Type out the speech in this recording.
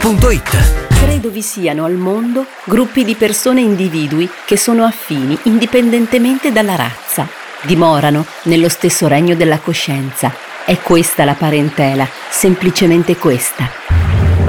Credo vi siano al mondo gruppi di persone e individui che sono affini indipendentemente dalla razza. Dimorano nello stesso regno della coscienza. È questa la parentela, semplicemente questa.